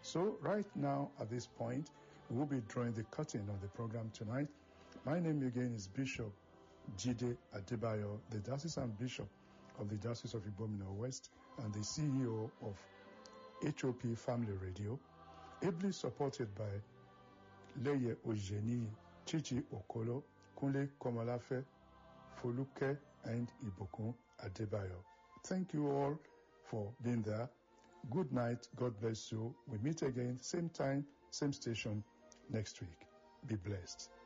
So right now, at this point, we will be drawing the curtain on the program tonight. My name again is Bishop Jide Adebayo, the Diocesan Bishop of the Diocese of Ibomina West and the CEO of HOP Family Radio, ably supported by Leye Ojeni, Chichi Okolo, Kunle Komolafe, Foluke, and Ibokun Adebayo. Thank you all for being there. Good night. God bless you. We meet again, same time, same station next week. Be blessed.